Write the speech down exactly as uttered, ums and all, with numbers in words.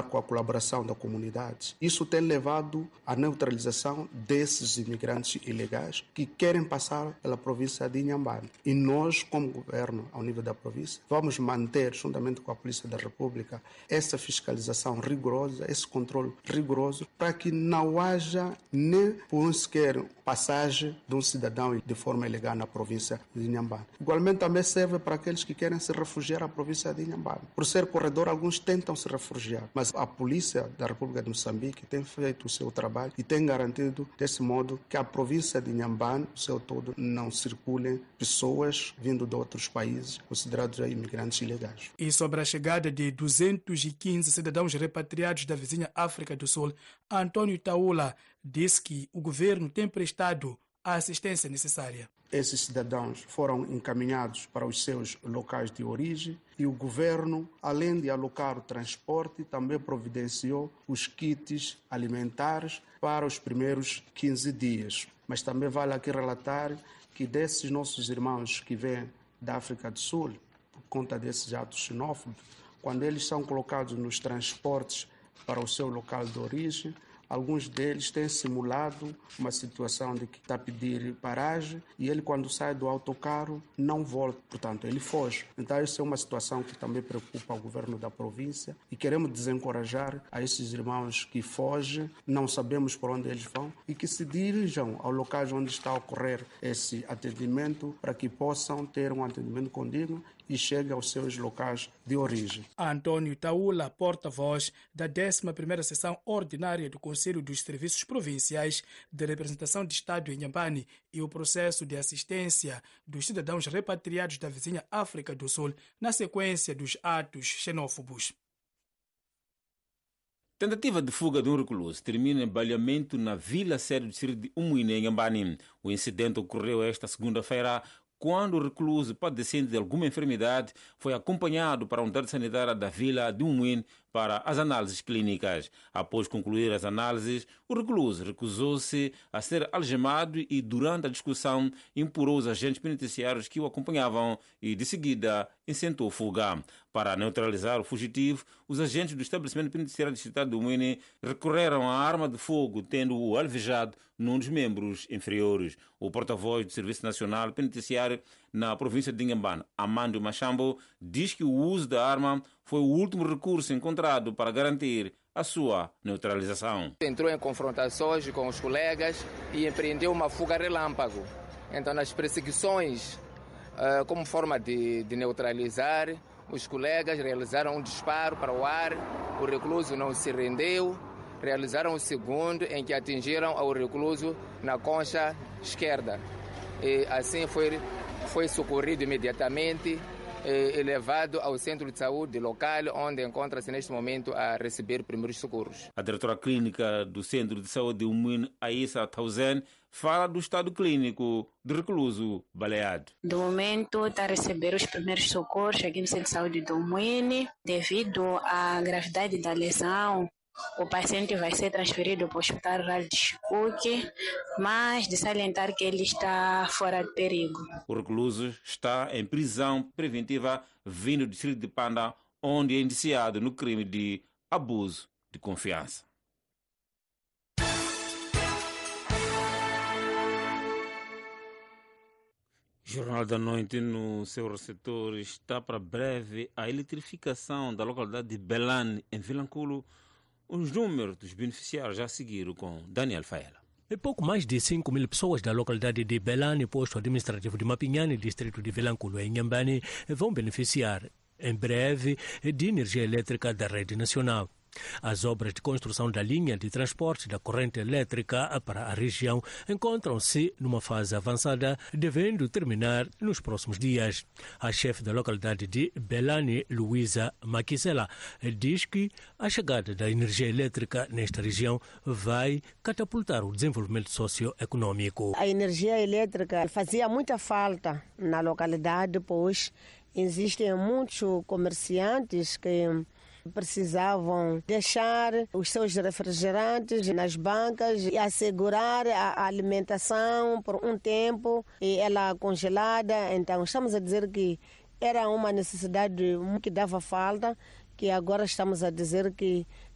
com a colaboração da comunidade. Isso tem levado à neutralização desses imigrantes ilegais que querem passar pela província de Inhambane. E nós, como governo, ao nível da província, vamos manter, juntamente com a Polícia da República, essa fiscalização rigorosa, esse controle rigoroso, para que não haja nem por sequer passagem de um cidadão de forma ilegal na província de Inhambane. Igualmente também serve para aqueles que querem se refugiar à província de Inhambane. Por ser corredor, alguns tentam se refugiar, mas a Polícia da República de Moçambique tem feito o seu trabalho e tem garantido desse modo que a província de Inhambane, o seu todo, não circulem pessoas vindo de outros países considerados imigrantes ilegais. E sobre a chegada de duzentos e quinze cidadãos repatriados da vizinha África do Sul, António Taula disse que o governo tem prestado a assistência necessária. Esses cidadãos foram encaminhados para os seus locais de origem e o governo, além de alocar o transporte, também providenciou os kits alimentares para os primeiros quinze dias. Mas também vale aqui relatar que desses nossos irmãos que vêm da África do Sul, por conta desses atos xenófobos, quando eles são colocados nos transportes para o seu local de origem, alguns deles têm simulado uma situação de que está a pedir paragem e ele, quando sai do autocarro, não volta. Portanto, ele foge. Então, isso é uma situação que também preocupa o governo da província e queremos desencorajar a esses irmãos que fogem, não sabemos por onde eles vão e que se dirijam ao local onde está a ocorrer esse atendimento para que possam ter um atendimento condigno e chegue aos seus locais de origem. António Taula, porta-voz da décima primeira sessão ordinária do Conselho dos Serviços Provinciais de Representação de Estado em Inhambane e o processo de assistência dos cidadãos repatriados da vizinha África do Sul na sequência dos atos xenófobos. Tentativa de fuga de um recluso termina em baleamento na vila sede do distrito de Umuine, em Inhambane. O incidente ocorreu esta segunda-feira, quando o recluso padecente de alguma enfermidade foi acompanhado para a unidade sanitária da vila de Umuine para as análises clínicas. Após concluir as análises, o recluso recusou-se a ser algemado e, durante a discussão, implorou os agentes penitenciários que o acompanhavam e, de seguida, intentou fuga. Para neutralizar o fugitivo, os agentes do estabelecimento penitenciário distrital de Umuine recorreram à arma de fogo, tendo-o alvejado num dos membros inferiores. O porta-voz do Serviço Nacional Penitenciário na província de Inhambane, Amando Machambo, diz que o uso da arma foi o último recurso encontrado para garantir a sua neutralização. Entrou em confrontações com os colegas e empreendeu uma fuga relâmpago. Então, nas perseguições, como forma de, de neutralizar, os colegas realizaram um disparo para o ar, o recluso não se rendeu, realizaram o segundo em que atingiram ao recluso na concha esquerda. E assim foi, foi socorrido imediatamente e levado ao centro de saúde local, onde encontra-se neste momento a receber primeiros socorros. A diretora clínica do Centro de Saúde de Umuine, Aissa Tauzen, fala do estado clínico do recluso baleado. Do momento está a receber os primeiros socorros aqui no Centro de Saúde de Umuine. Devido à gravidade da lesão, o paciente vai ser transferido para o Hospital Rural de Chicuque, mas de salientar que ele está fora de perigo. O recluso está em prisão preventiva vindo do distrito de Panda, onde é indiciado no crime de abuso de confiança. Jornal da Noite, no seu receptor, está para breve a eletrificação da localidade de Belane, em Vilanculo. Os números dos beneficiários já seguiram com Daniel Faela. E pouco mais de cinco mil pessoas da localidade de Belane, posto administrativo de Mapinhane, distrito de Vilanculo, em Inhambane, vão beneficiar em breve de energia elétrica da rede nacional. As obras de construção da linha de transporte da corrente elétrica para a região encontram-se numa fase avançada, devendo terminar nos próximos dias. A chefe da localidade de Belane, Luísa Maquisela, diz que a chegada da energia elétrica nesta região vai catapultar o desenvolvimento socioeconômico. A energia elétrica fazia muita falta na localidade, pois existem muitos comerciantes que precisavam deixar os seus refrigerantes nas bancas e assegurar a alimentação por um tempo e ela congelada. Então estamos a dizer que era uma necessidade que dava falta, que agora estamos a dizer que